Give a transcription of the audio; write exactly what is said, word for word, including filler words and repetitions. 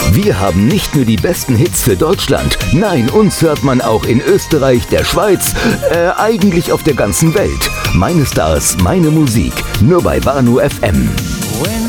Wir haben nicht nur die besten Hits für Deutschland, nein, uns hört man auch in Österreich, der Schweiz, äh, eigentlich auf der ganzen Welt. Meine Stars, meine Musik, nur bei Wahnu F M. When